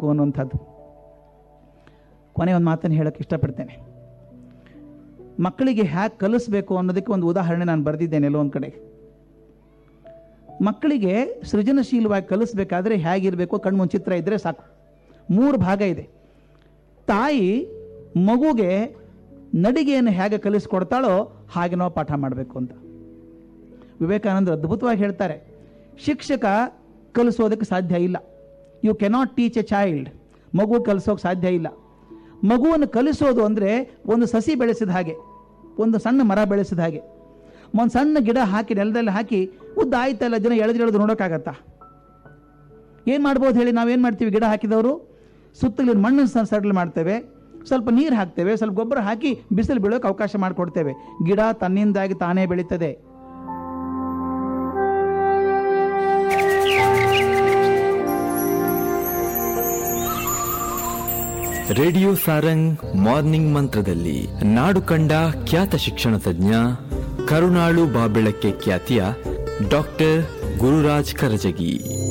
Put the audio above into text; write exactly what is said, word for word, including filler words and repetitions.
ಕಲಿಸಬೇಕು ಅನ್ನುವಂಥದ್ದು. ಕೊನೆ ಒಂದು ಮಾತನ್ನು ಹೇಳೋಕ್ಕೆ ಇಷ್ಟಪಡ್ತೇನೆ. ಮಕ್ಕಳಿಗೆ ಹ್ಯಾಗೆ ಕಲಿಸ್ಬೇಕು ಅನ್ನೋದಕ್ಕೆ ಒಂದು ಉದಾಹರಣೆ ನಾನು ಬರೆದಿದ್ದೇನೆ ಎಲ್ಲೋ ಒಂದು ಕಡೆ. ಮಕ್ಕಳಿಗೆ ಸೃಜನಶೀಲವಾಗಿ ಕಲಿಸ್ಬೇಕಾದ್ರೆ ಹೇಗಿರಬೇಕು ಕಣ್ಮುಂಚು ಚಿತ್ರ ಇದ್ದರೆ ಸಾಕು. ಮೂರು ಭಾಗ ಇದೆ. ತಾಯಿ ಮಗುಗೆ ನಡಿಗೆಯನ್ನು ಹೇಗೆ ಕಲಿಸ್ಕೊಡ್ತಾಳೋ ಹಾಗೆ ನಾವು ಪಾಠ ಮಾಡಬೇಕು ಅಂತ ವಿವೇಕಾನಂದರು ಅದ್ಭುತವಾಗಿ ಹೇಳ್ತಾರೆ. ಶಿಕ್ಷಕ ಕಲಿಸೋದಕ್ಕೆ ಸಾಧ್ಯ ಇಲ್ಲ. You cannot teach A child. ಮಗು ಕಲಿಸೋಕೆ ಸಾಧ್ಯ ಇಲ್ಲ. ಮಗುವನ್ನು ಕಲಿಸೋದು ಅಂದರೆ ಒಂದು ಸಸಿ ಬೆಳೆಸಿದ ಹಾಗೆ, ಒಂದು ಸಣ್ಣ ಮರ ಬೆಳೆಸಿದ ಹಾಗೆ. ಒಂದು ಸಣ್ಣ ಗಿಡ ಹಾಕಿ ನೆಲದಲ್ಲಿ ಹಾಕಿ ಉದ್ದ ಆಯ್ತಲ್ಲ ಜನ ಎಳೆದು ಎಳೆದು ನೋಡೋಕ್ಕಾಗತ್ತಾ? ಏನು ಮಾಡ್ಬೋದು ಹೇಳಿ? ನಾವೇನು ಮಾಡ್ತೀವಿ? ಗಿಡ ಹಾಕಿದವರು ಸುತ್ತಲಿನ ಮಣ್ಣು ಸರಳು ಮಾಡ್ತೇವೆ, ಸ್ವಲ್ಪ ನೀರು ಹಾಕ್ತೇವೆ, ಸ್ವಲ್ಪ ಗೊಬ್ಬರ ಹಾಕಿ ಬಿಸಿಲು ಬೀಳೋಕೆ ಅವಕಾಶ ಮಾಡಿಕೊಡ್ತೇವೆ. ಗಿಡ ತನ್ನಿಂದಾಗಿ ತಾನೇ ಬೆಳೀತದೆ. ರೇಡಿಯೋ ಸಾರಂಗ್ ಮಾರ್ನಿಂಗ್ ಮಂತ್ರದಲ್ಲಿ ನಾಡು ಕಂಡ ಖ್ಯಾತ ಶಿಕ್ಷಣ ತಜ್ಞ ಕರುಣಾಳು ಬಾಬೆಳಕ್ಕೆ ಖ್ಯಾತಿಯ ಡಾಕ್ಟರ್ ಗುರುರಾಜ್ ಕರಜಗಿ